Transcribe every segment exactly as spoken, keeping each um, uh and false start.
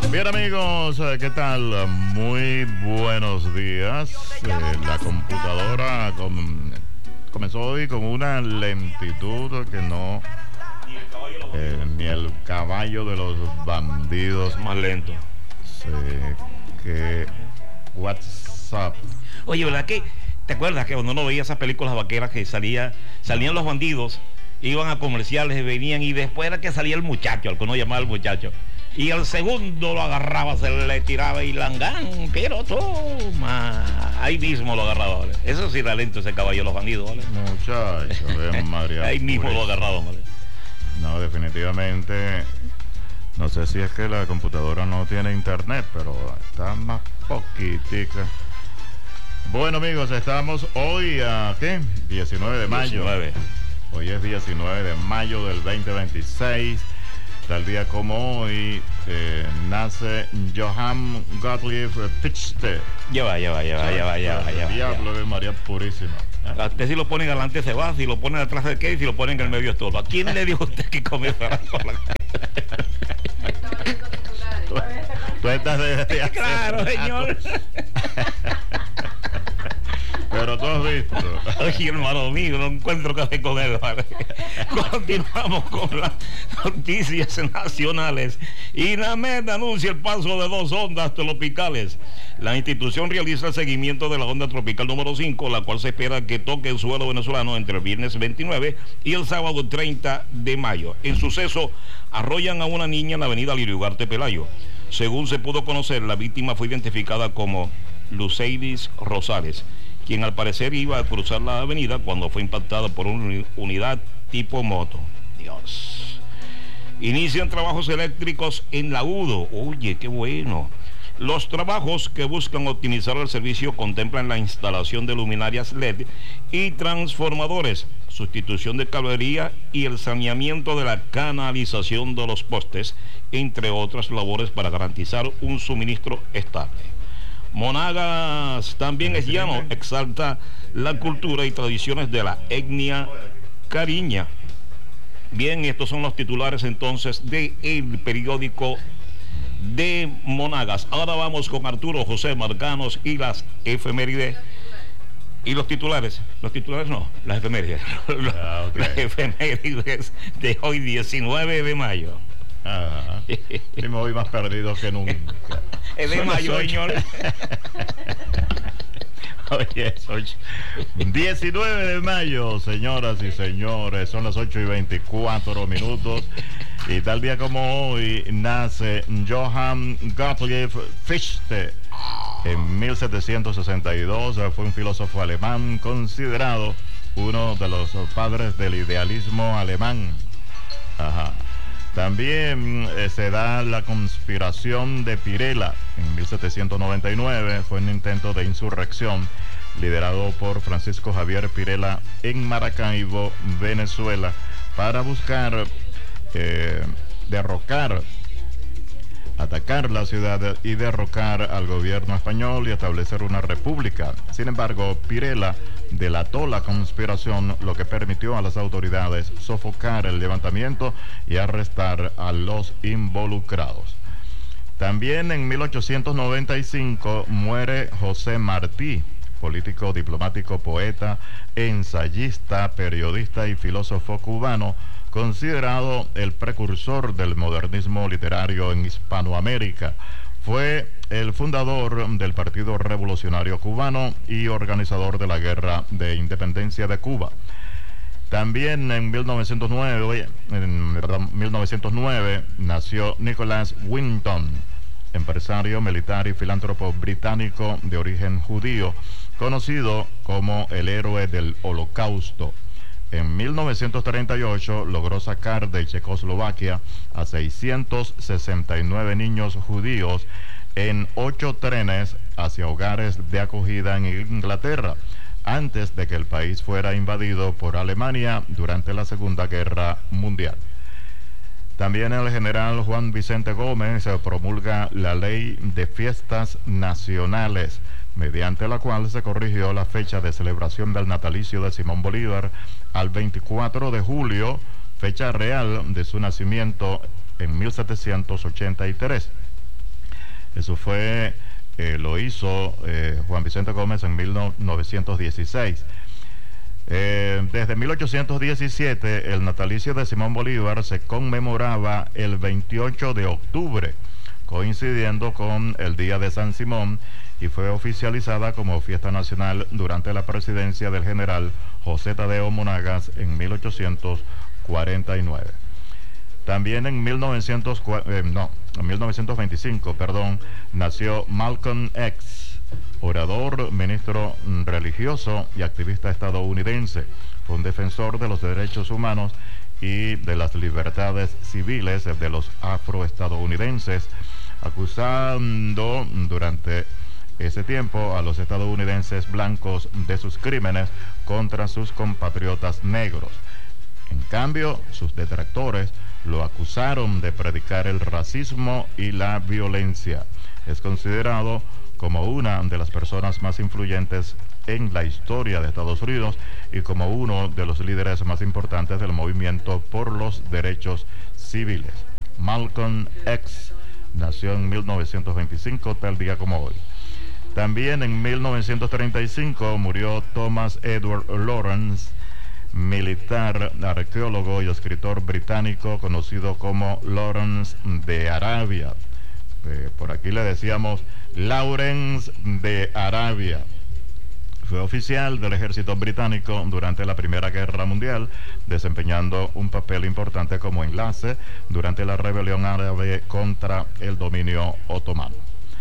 Bien amigos, ¿qué tal? Muy buenos días. Eh, la computadora com- comenzó hoy con una lentitud que no... Eh, ni el caballo de los bandidos. Más lento. Sí, que WhatsApp. Oye, ¿verdad que te acuerdas que cuando uno veía esas películas vaqueras que salía, salían los bandidos, iban a comerciales, venían y después era que salía el muchacho, al que uno llamaba el muchacho? Y al segundo lo agarraba, se le tiraba y langán, pero toma. Ahí mismo lo agarraba, ¿vale? Eso sí era lento ese caballo de los bandidos, ¿vale? Muchacho, de María. Ahí mismo lo agarraba, ¿vale? No, definitivamente. No sé si es que la computadora no tiene internet, pero está más poquitica. Bueno amigos, estamos hoy a ¿qué? diecinueve de mayo. diecinueve. Hoy es diecinueve de mayo del veinte veintiséis. Tal día como hoy eh, nace Johann Gottlieb Fichte. Ya va, ya va, ya va, ya va, ya va, ya va. Diablo de María Purísima. A usted si lo ponen adelante se va, si lo ponen atrás de qué, y si lo ponen en el medio es todo. ¿A quién le dijo usted que come por la Tú estás de, de Claro, señor. Pero tú has visto. Oye, hermano mío, no encuentro café con él, ¿vale? Continuamos con las noticias nacionales. INAMED anuncia el paso de dos ondas tropicales. La institución realiza el seguimiento de la onda tropical número cinco, la cual se espera que toque el suelo venezolano entre el viernes veintinueve y el sábado treinta de mayo. En suceso, arrollan a una niña en la avenida Lirio Ugarte Pelayo. Según se pudo conocer, la víctima fue identificada como Luceidis Rosales, quien al parecer iba a cruzar la avenida cuando fue impactada por una unidad tipo moto. Dios. Inician trabajos eléctricos en Laudo. Oye, qué bueno. Los trabajos que buscan optimizar el servicio contemplan la instalación de luminarias L E D y transformadores, sustitución de cablería y el saneamiento de la canalización de los postes, entre otras labores para garantizar un suministro estable. Monagas también es llano, exalta la cultura y tradiciones de la etnia cariña. Bien, estos son los titulares entonces del periódico de Monagas. Ahora vamos con Arturo José Marcanos y las efemérides. Y los titulares, los titulares no, las efemérides. Ah, okay. Las efemérides de hoy, diecinueve de mayo. Ajá. Y me voy más perdido que nunca. Es de mayo, señor. Oye, ocho. diecinueve de mayo, señoras y señores, son las ocho y veinticuatro minutos. Y tal día como hoy nace Johann Gottlieb Fichte. En mil setecientos sesenta y dos fue un filósofo alemán considerado uno de los padres del idealismo alemán. Ajá. También eh, se da la conspiración de Pirela. En mil setecientos noventa y nueve fue un intento de insurrección liderado por Francisco Javier Pirela en Maracaibo, Venezuela, para buscar eh, derrocar, atacar la ciudad y derrocar al gobierno español y establecer una república. Sin embargo, Pirela delató la conspiración, lo que permitió a las autoridades sofocar el levantamiento y arrestar a los involucrados. También en mil ochocientos noventa y cinco muere José Martí, político, diplomático, poeta, ensayista, periodista y filósofo cubano, considerado el precursor del modernismo literario en Hispanoamérica. Fue el fundador del Partido Revolucionario Cubano y organizador de la Guerra de Independencia de Cuba. También en mil novecientos nueve, en mil novecientos nueve nació Nicholas Winton, empresario, militar y filántropo británico de origen judío, conocido como el héroe del Holocausto. En mil novecientos treinta y ocho logró sacar de Checoslovaquia a seiscientos sesenta y nueve niños judíos en ocho trenes hacia hogares de acogida en Inglaterra, antes de que el país fuera invadido por Alemania durante la Segunda Guerra Mundial. También el general Juan Vicente Gómez promulga la Ley de Fiestas Nacionales, mediante la cual se corrigió la fecha de celebración del natalicio de Simón Bolívar al veinticuatro de julio, fecha real de su nacimiento en mil setecientos ochenta y tres. Eso fue, eh, lo hizo eh, Juan Vicente Gómez en mil novecientos dieciséis. Eh, desde mil ochocientos diecisiete, el natalicio de Simón Bolívar se conmemoraba el veintiocho de octubre, coincidiendo con el Día de San Simón, y fue oficializada como fiesta nacional durante la presidencia del general José Tadeo Monagas en mil ochocientos cuarenta y nueve. También en mil novecientos, eh, no, en mil novecientos veinticinco, perdón, nació Malcolm X, orador, ministro religioso y activista estadounidense. Fue un defensor de los derechos humanos y de las libertades civiles de los afroestadounidenses, acusando durante ese tiempo a los estadounidenses blancos de sus crímenes contra sus compatriotas negros. En cambio, sus detractores lo acusaron de predicar el racismo y la violencia. Es considerado como una de las personas más influyentes en la historia de Estados Unidos y como uno de los líderes más importantes del movimiento por los derechos civiles. Malcolm X nació en mil novecientos veinticinco, tal día como hoy. También en mil novecientos treinta y cinco murió Thomas Edward Lawrence, militar, arqueólogo y escritor británico conocido como Lawrence de Arabia. Eh, por aquí le decíamos Lawrence de Arabia. Fue oficial del ejército británico durante la Primera Guerra Mundial, desempeñando un papel importante como enlace durante la rebelión árabe contra el dominio otomano.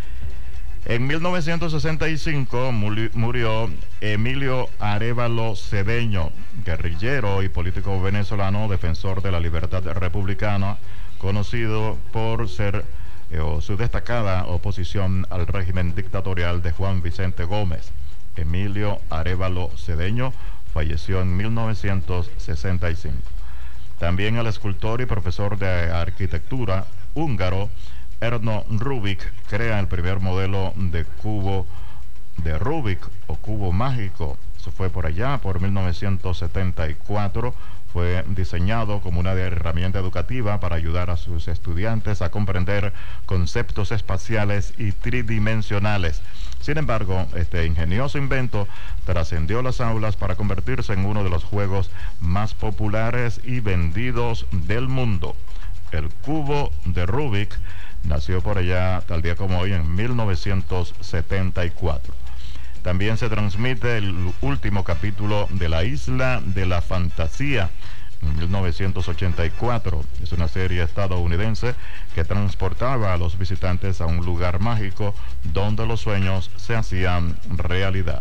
En mil novecientos sesenta y cinco murió Emilio Arévalo Cedeño, guerrillero y político venezolano, defensor de la libertad republicana, conocido por ser eh, o su destacada oposición al régimen dictatorial de Juan Vicente Gómez. Emilio Arévalo Cedeño falleció en mil novecientos sesenta y cinco. También el escultor y profesor de arquitectura húngaro Erno Rubik crea el primer modelo de cubo de Rubik o cubo mágico. Eso fue por allá, por mil novecientos setenta y cuatro. Fue diseñado como una herramienta educativa para ayudar a sus estudiantes a comprender conceptos espaciales y tridimensionales. Sin embargo, este ingenioso invento trascendió las aulas para convertirse en uno de los juegos más populares y vendidos del mundo. El cubo de Rubik nació por allá, tal día como hoy, en mil novecientos setenta y cuatro. También se transmite el último capítulo de La Isla de la Fantasía, en mil novecientos ochenta y cuatro. Es una serie estadounidense que transportaba a los visitantes a un lugar mágico donde los sueños se hacían realidad.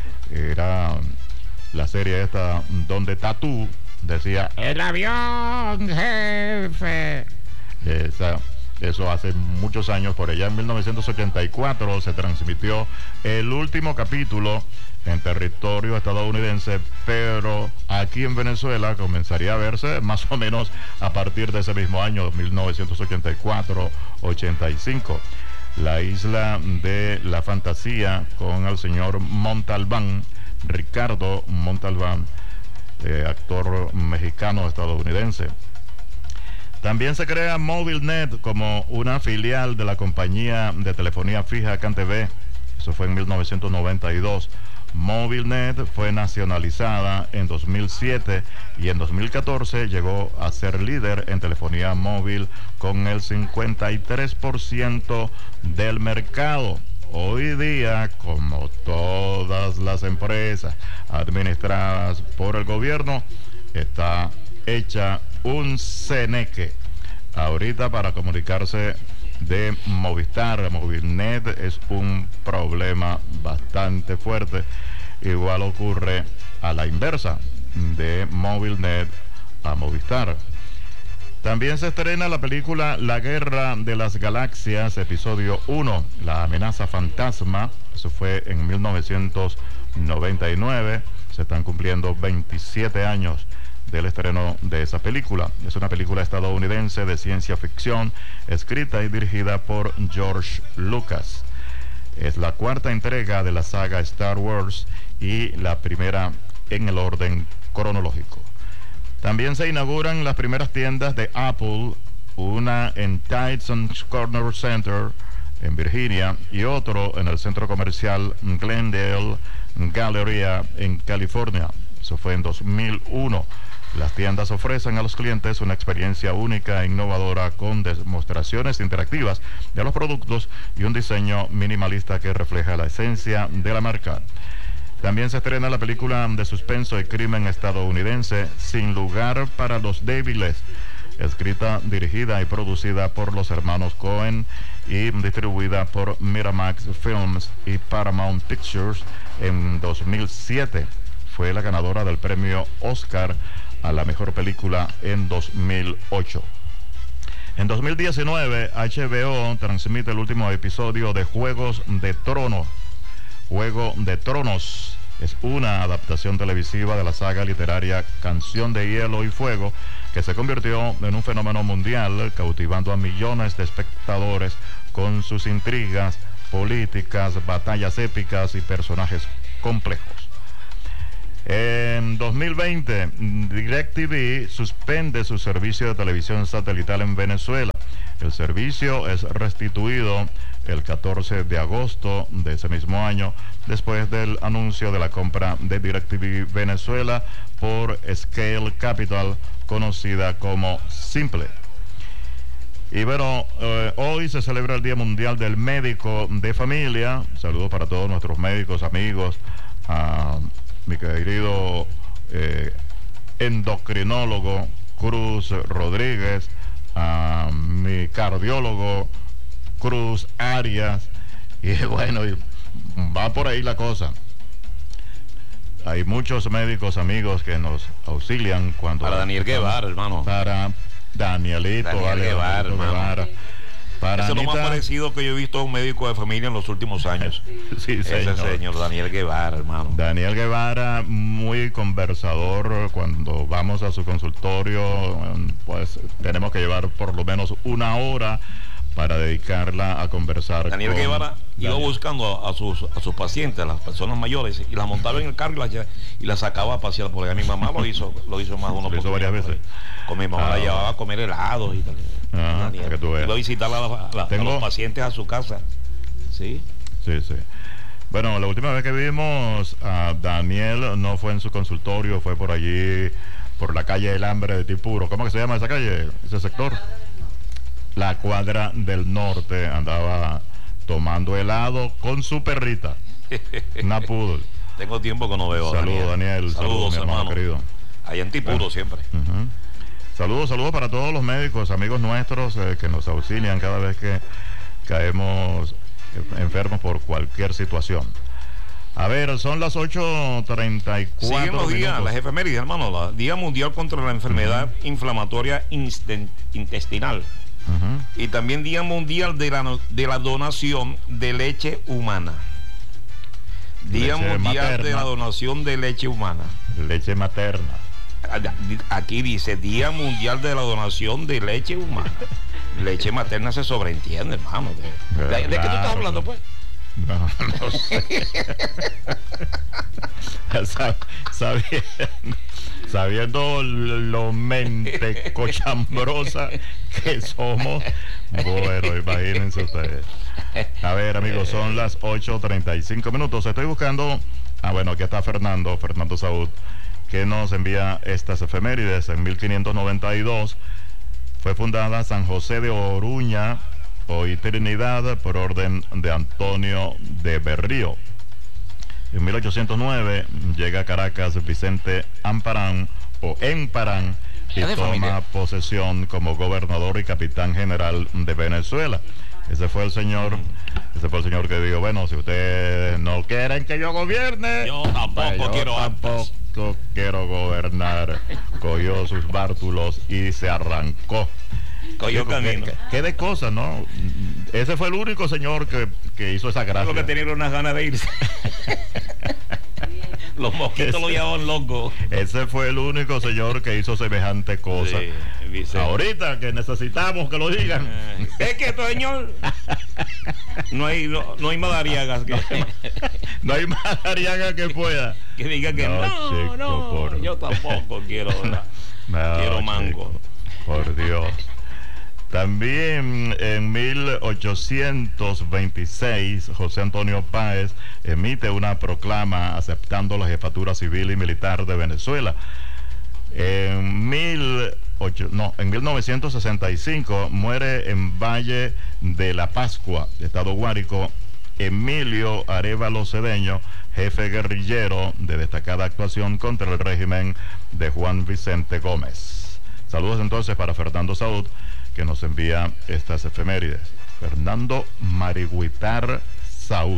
Era la serie esta donde Tatú decía: "El avión, jefe". Esa... Eso hace muchos años, por allá en mil novecientos ochenta y cuatro se transmitió el último capítulo en territorio estadounidense, pero aquí en Venezuela comenzaría a verse más o menos a partir de ese mismo año, mil novecientos ochenta y cuatro ochenta y cinco. La Isla de la Fantasía, con el señor Montalbán, Ricardo Montalbán, eh, actor mexicano estadounidense. También se crea MobileNet como una filial de la compañía de telefonía fija CanTV. Eso fue en mil novecientos noventa y dos. MobileNet fue nacionalizada en dos mil siete y en dos mil catorce llegó a ser líder en telefonía móvil con el cincuenta y tres por ciento del mercado. Hoy día, como todas las empresas administradas por el gobierno, está hecha un ceneque. Ahorita, para comunicarse de Movistar, MobileNet, es un problema bastante fuerte. Igual ocurre a la inversa, de MobileNet a Movistar. También se estrena la película La Guerra de las Galaxias, episodio uno, La Amenaza Fantasma. Eso fue en mil novecientos noventa y nueve. Se están cumpliendo veintisiete años del estreno de esa película. Es una película estadounidense de ciencia ficción, escrita y dirigida por George Lucas. Es la cuarta entrega de la saga Star Wars y la primera en el orden cronológico. También se inauguran las primeras tiendas de Apple, una en Tysons Corner Center, en Virginia, y otro en el centro comercial Glendale Galleria en California. Eso fue en dos mil uno. Las tiendas ofrecen a los clientes una experiencia única e innovadora con demostraciones interactivas de los productos y un diseño minimalista que refleja la esencia de la marca. También se estrena la película de suspenso y crimen estadounidense Sin lugar para los débiles, escrita, dirigida y producida por los hermanos Coen y distribuida por Miramax Films y Paramount Pictures en dos mil siete. Fue la ganadora del premio Oscar a la mejor película en dos mil ocho. En dos mil diecinueve, H B O transmite el último episodio de Juegos de Tronos. Juego de Tronos es una adaptación televisiva de la saga literaria Canción de Hielo y Fuego, que se convirtió en un fenómeno mundial, cautivando a millones de espectadores con sus intrigas políticas, batallas épicas y personajes complejos. En dos mil veinte, DirecTV suspende su servicio de televisión satelital en Venezuela. El servicio es restituido el catorce de agosto de ese mismo año, después del anuncio de la compra de DirecTV Venezuela por Scale Capital, conocida como Simple. Y bueno, eh, hoy se celebra el Día Mundial del Médico de Familia. Saludos para todos nuestros médicos, amigos, a mi querido eh, endocrinólogo Cruz Rodríguez, a mi cardiólogo Cruz Arias, y bueno, y va por ahí la cosa. Hay muchos médicos amigos que nos auxilian cuando... Para Daniel Guevara, hermano. Para Danielito, Daniel vale, Guevara, Danielito Guevara. Para Eso es lo Anita, más parecido que yo he visto a un médico de familia en los últimos años. Sí, señor. Ese señor Daniel Guevara, hermano. Daniel Guevara, muy conversador. Cuando vamos a su consultorio, pues tenemos que llevar por lo menos una hora para dedicarla a conversar. Daniel con Guevara iba Daniel. buscando a, a sus a sus pacientes, a las personas mayores, y las montaba en el carro y las, lle- y las sacaba a pasear, porque mi mamá lo hizo, lo hizo más de una Lo hizo varias veces. Con mi mamá Ah, la llevaba a comer helados y tal. Ajá, Daniel. para que tú veas. Iba a visitar a, la- a la- a Tengo- los pacientes a su casa. Sí. Sí, sí. Bueno, la última vez que vimos a Daniel no fue en su consultorio, fue por allí, por la calle del Hambre de Tipuro. ¿Cómo que se llama esa calle, ese sector? La Cuadra del Norte. Andaba tomando helado con su perrita, una poodle. Tengo tiempo que no veo a Saludos, Daniel. Saludos, Saludos, mi hermano hermano. querido. Allá en Tipuro Bueno. siempre. Ujú. Saludos, saludos para todos los médicos, amigos nuestros eh, que nos auxilian cada vez que caemos eh, enfermos por cualquier situación. A ver, son las ocho treinta y cuatro Siguen los días, minutos. las efemérides, hermano. La Día Mundial contra la Enfermedad uh-huh. Inflamatoria Insten- Intestinal. Uh-huh. Y también Día Mundial de la, de la Donación de Leche Humana. Día Leche Mundial materna. de la Donación de Leche Humana. Leche materna. Aquí dice Día Mundial de la Donación de Leche Humana. Leche materna se sobreentiende, hermano. ¿De, de, de qué tú estás hablando, pues? No, no sé. Sab- sabiendo, sabiendo lo mente cochambrosa que somos. Bueno, imagínense ustedes. A ver, amigos, son las ocho treinta y cinco minutos. Estoy buscando. Ah, bueno, aquí está Fernando, Fernando Saúd, que nos envía estas efemérides. En mil quinientos noventa y dos fue fundada San José de Oruña, hoy Trinidad, por orden de Antonio de Berrío. En mil ochocientos nueve llega a Caracas Vicente Amparán o Emparán y toma familia. posesión como gobernador y capitán general de Venezuela. Ese fue el señor, ese fue el señor que dijo, bueno, si ustedes no quieren que yo gobierne, yo tampoco pues yo quiero tampoco quiero gobernar. Cogió sus bártulos y se arrancó. Cogió camino. ¿Qué, qué de cosas, ¿no? Ese fue el único señor que, que hizo esa gracia. Lo que tenía unas ganas de irse. Los mosquitos lo llevaban loco. Ese fue el único señor que hizo semejante cosa. Sí, dice. Ahorita que necesitamos que lo digan. Eh, es que, señor, no hay, no, no hay madariagas que, no hay madariaga que pueda. Que diga que no, no, chico, no por... yo tampoco quiero, no, quiero mango. Chico, por Dios. También en mil ochocientos veintiséis, José Antonio Páez emite una proclama aceptando la jefatura civil y militar de Venezuela. En, mil ocho, no, en mil novecientos sesenta y cinco muere en Valle de la Pascua, estado Guárico, Emilio Arévalo Cedeño, jefe guerrillero de destacada actuación contra el régimen de Juan Vicente Gómez. Saludos entonces para Fernando Saúd, que nos envía estas efemérides. Fernando Marigüitar Saúd.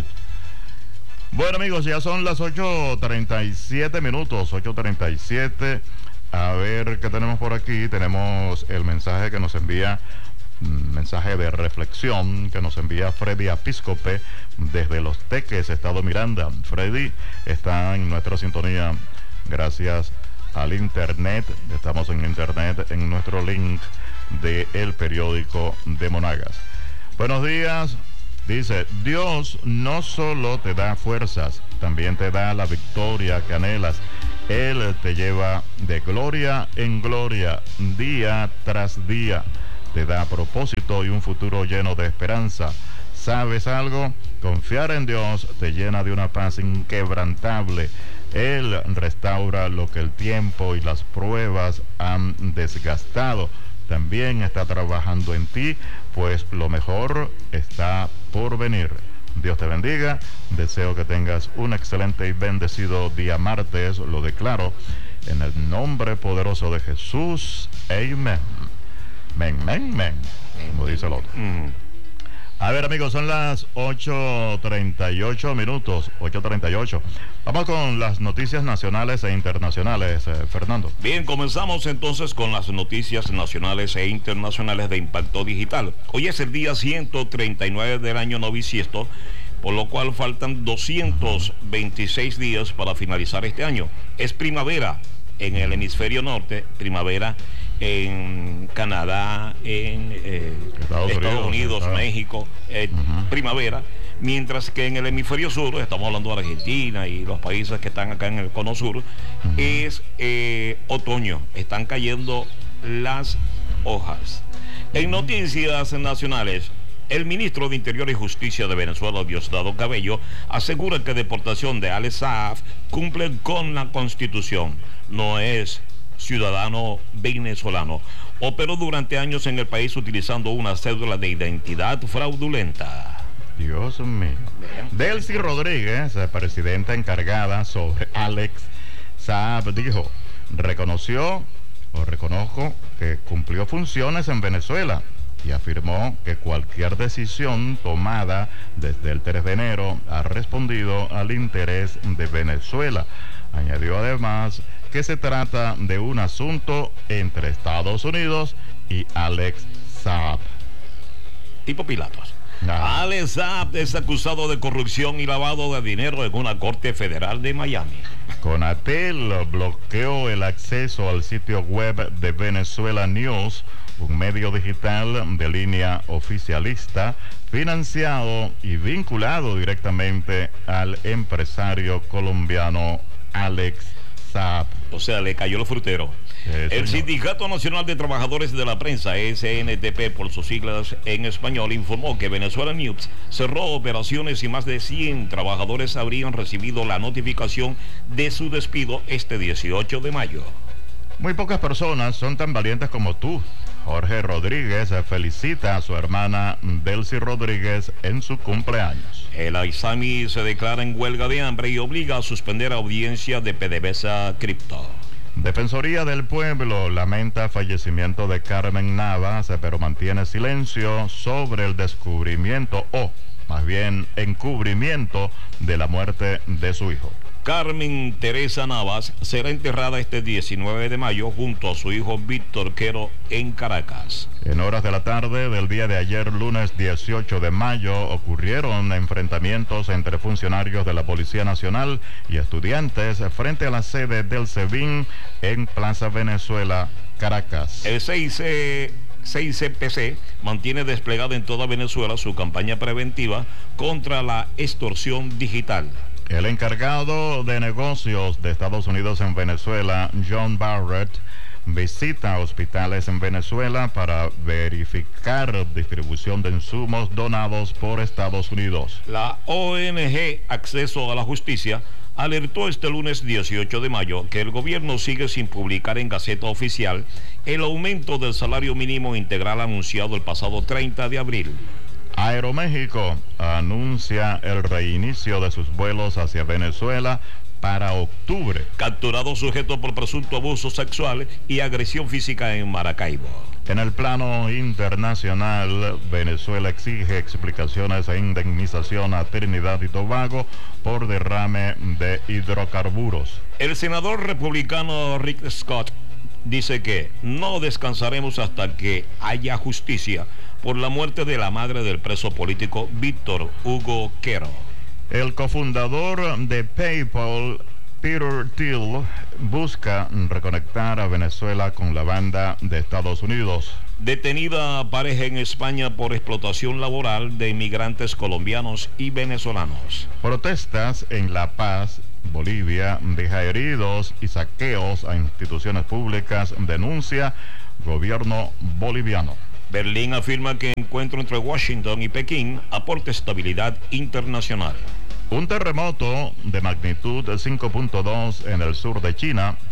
Bueno, amigos, ya son las ocho treinta y siete minutos, ocho treinta y siete. A ver qué tenemos por aquí. Tenemos el mensaje que nos envía, mensaje de reflexión que nos envía Freddy Apíscope desde Los Teques, Estado Miranda. Freddy está en nuestra sintonía gracias al internet. Estamos en internet en nuestro link de el periódico de Monagas. Buenos días. Dice: Dios no solo te da fuerzas, también te da la victoria que anhelas. Él te lleva de gloria en gloria, día tras día. Te da propósito y un futuro lleno de esperanza. ¿Sabes algo? Confiar en Dios te llena de una paz inquebrantable. Él restaura lo que el tiempo y las pruebas han desgastado. También está trabajando en ti, pues lo mejor está por venir. Dios te bendiga. Deseo que tengas un excelente y bendecido día martes. Lo declaro en el nombre poderoso de Jesús. Amén. Men, men, men, como dice el otro. Mm. A ver, amigos, son las ocho treinta y ocho minutos, ocho treinta y ocho. Vamos con las noticias nacionales e internacionales, eh, Fernando. Bien, comenzamos entonces con las noticias nacionales e internacionales de impacto digital. Hoy es el día ciento treinta y nueve del año no bisiesto, por lo cual faltan doscientos veintiséis días para finalizar este año. Es primavera en el hemisferio norte, primavera en Canadá, en eh, Estados, Estados Unidos, Unidos México, eh, uh-huh. primavera, mientras que en el hemisferio sur, estamos hablando de Argentina y los países que están acá en el cono sur, uh-huh. es eh, otoño, están cayendo las hojas. Uh-huh. En noticias nacionales, el ministro de Interior y Justicia de Venezuela, Diosdado Cabello, asegura que deportación de Alex Saab cumple con la Constitución. No es ciudadano venezolano. Operó durante años en el país utilizando una cédula de identidad fraudulenta. Dios mío. Bien. Delcy Rodríguez, presidenta encargada sobre Alex Saab, dijo: reconoció o reconozco que cumplió funciones en Venezuela y afirmó que cualquier decisión tomada desde el tres de enero ha respondido al interés de Venezuela. Añadió además que se trata de un asunto entre Estados Unidos y Alex Saab. Tipo Pilatos. Nah. Alex Saab es acusado de corrupción y lavado de dinero en una corte federal de Miami. Conatel bloqueó el acceso al sitio web de Venezuela News, un medio digital de línea oficialista financiado y vinculado directamente al empresario colombiano Alex Saab. O sea, le cayó los fruteros. Sí, el señor. Sindicato Nacional de Trabajadores de la Prensa, S N T P por sus siglas en español, informó que Venezuela News cerró operaciones y más de cien trabajadores habrían recibido la notificación de su despido este dieciocho de mayo. Muy pocas personas son tan valientes como tú. Jorge Rodríguez felicita a su hermana Delcy Rodríguez en su cumpleaños. El Aizami se declara en huelga de hambre y obliga a suspender audiencia de PDVSA Cripto. Defensoría del Pueblo lamenta fallecimiento de Carmen Navas, pero mantiene silencio sobre el descubrimiento o, más bien, encubrimiento de la muerte de su hijo. Carmen Teresa Navas será enterrada este diecinueve de mayo junto a su hijo Víctor Quero en Caracas. En horas de la tarde del día de ayer, lunes dieciocho de mayo, ocurrieron enfrentamientos entre funcionarios de la Policía Nacional y estudiantes frente a la sede del SEBIN en Plaza Venezuela, Caracas. El seis C P C mantiene desplegada en toda Venezuela su campaña preventiva contra la extorsión digital. El encargado de negocios de Estados Unidos en Venezuela, John Barrett, visita hospitales en Venezuela para verificar distribución de insumos donados por Estados Unidos. La O N G Acceso a la Justicia alertó este lunes dieciocho de mayo que el gobierno sigue sin publicar en Gaceta Oficial el aumento del salario mínimo integral anunciado el pasado treinta de abril. Aeroméxico anuncia el reinicio de sus vuelos hacia Venezuela para octubre. Capturado sujeto por presunto abuso sexual y agresión física en Maracaibo. En el plano internacional, Venezuela exige explicaciones e indemnización a Trinidad y Tobago por derrame de hidrocarburos. El senador republicano Rick Scott dice que no descansaremos hasta que haya justicia por la muerte de la madre del preso político Víctor Hugo Quero. El cofundador de PayPal, Peter Thiel, busca reconectar a Venezuela con la banda de Estados Unidos. Detenida pareja en España por explotación laboral de inmigrantes colombianos y venezolanos. Protestas en La Paz, Bolivia, deja heridos y saqueos a instituciones públicas, denuncia gobierno boliviano. Berlín afirma que encuentro entre Washington y Pekín aporta estabilidad internacional. Un terremoto de magnitud cinco punto dos en el sur de China